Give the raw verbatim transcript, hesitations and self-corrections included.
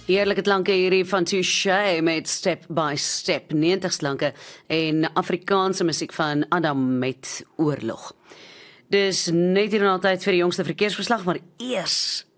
Heerlike klanke hierdie van Touché met Step by Step, negentig slanke en Afrikaanse musiek van Adam met Oorlog. Dis net hier en altyd vir die jongste verkeersverslag, maar eers